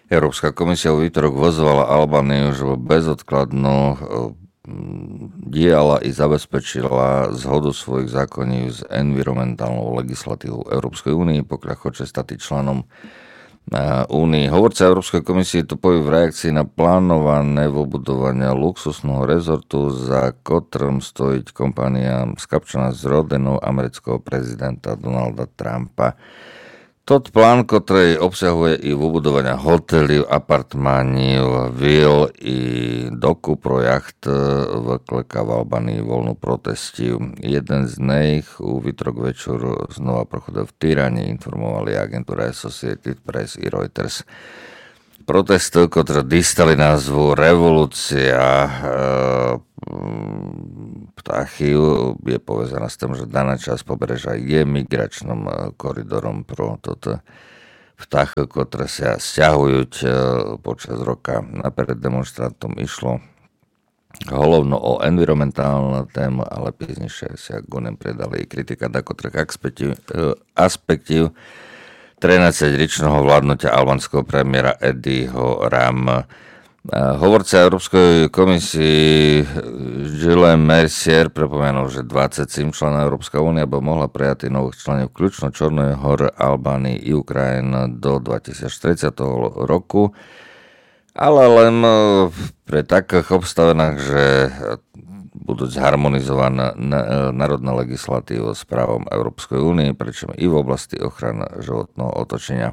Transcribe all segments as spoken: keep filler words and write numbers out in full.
Európska komisia v útorok vyzvala Albániu, že bezodkladno diala i zabezpečila zhodu svojich zákonník s environmentálnou legislatívou Európskej únie, pokiaľ chce stať členom únii. Hovorca Európskej komisie to povie v reakcii na plánované vybudovanie luxusného rezortu, za ktorým stojí kompania skapčaná z rodinu amerického prezidenta Donalda Trumpa. Tot plán, ktorý obsahuje i vybudovanie hotely, apartmánov, vil i doku pro jacht, vyklika v Albánii voľnú protestiu. Jeden z nich u výtrok večer znova prochodil v Tirane, informovali agentúra Associated Press i Reuters. Protest, ktorý dostali názvu Revolúcia ptáchy, je povezaná s tým, že daná časť pobrežia je migračným koridorom pro toto vtáchy, ktoré sa sťahujú počas roka. Napred demonstrantom išlo hlavno o environmentálnu tému, ale píznejšie sa gunem predali kritika takotrých aspektov trinásťročného vládnutia albánskeho premiéra Eddieho Rama. Hovorca Európskej komisii Gilles Mercier pripomenul, že dvadsaťsedem členov Európska únia by mohla prijať nových členov kľúčno Čornej hory, Albánii i Ukrajiny do dvetisíctridsiateho roku, ale len pre takých obstavenách, že budú zharmonizované národná legislatíva s právom Európskej únie, pričom i v oblasti ochrany životného otočenia.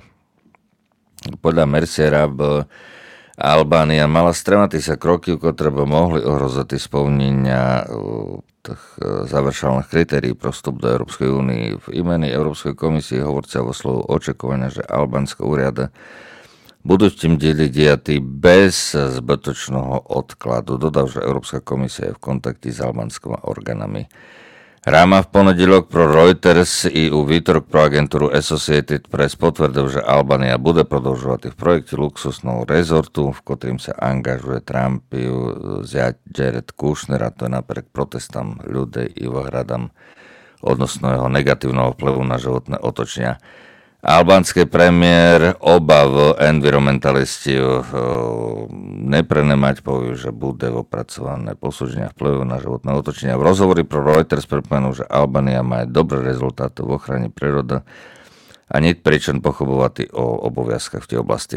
Podľa Merciera by Albánia mala stремати sa kroky, ktoré by mohli ohroziť splnenia tých završených kritérií pro vstup do Európskej únie. V imeni Európskej komisie hovorca vo slovu očakovania, že albánske úrady budú tým deliť diaty bez zbytočného odkladu. Dodal, že Európska komisia je v kontakte s albánskymi orgánami. Rama v ponedeľok pro Reuters i u výtorok pro agentúru Associated Press potvrdil, že Albánia bude prodlžovať v projekte luxusného rezortu, v ktorým sa angažuje Trumpov zjať Jared Kushner, a to je napriek protestom ľudí i výhradám odnosno jeho negatívneho vplyvu na životné otočenia. Albánsky premiér obav environmentalistov neprenemať, povie, že bude opracované posúdenia vplyvu na životné otočenia. V rozhovori pro Reuters pripomenul, že Albánia má dobré rezultáty v ochrane prírody a nie príčin pochybovať o oboviazkách v tej oblasti.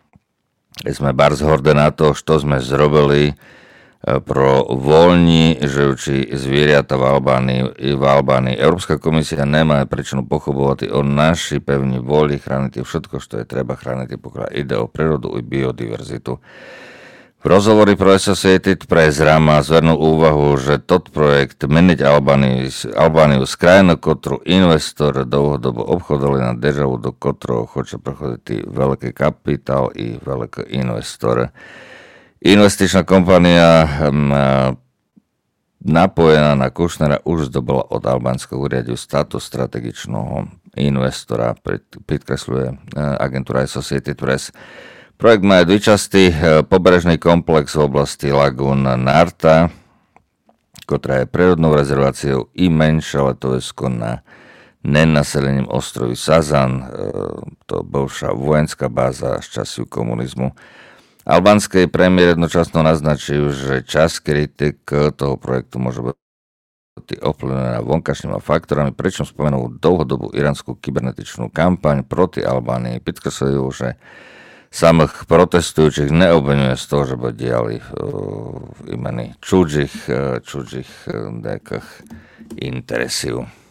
Sme bardzo hrdí na to, čo sme zrobili pro voľní žijúci zvieratá v Albánii i v Albánii. Európska komisia nemá príčinu pochybovať o našej pevnej vôli chrániť všetko, čo je treba chrániť, pokiaľ ide o prírodu i biodiverzitu. V rozhovori pro Associated Press Rama zvernul úvahu, že tot projekt meniť Albániu, Albániu z krajiny, ktorú investor dlhodobo obchodili na državu, do ktorého chce prechodiť veľký kapitál i veľký investor. Investičná kompania napojená na Kushnera už zdobila od albánskeho úradu status strategičného investora, podkresľuje agentúra Associated Press. Projekt má dvojčastý pobrežný komplex v oblasti lagún Narta, ktorá je prírodnou rezerváciou i menšie letovisko na nenaseleným ostrovi Sazan, to bivša vojenská báza z času komunizmu. Albánský premiér jednočasno naznačil, že časť kritik toho projektu môže byť ovplyvnená vonkašnými faktorami, pričom spomenul dlhodobú iránsku kybernetičnú kampaň proti Albánii. Podkreslil, že samých protestujúcich neobviňuje z toho, že by diali v imeni čudžích, čudžích nejakých interesov.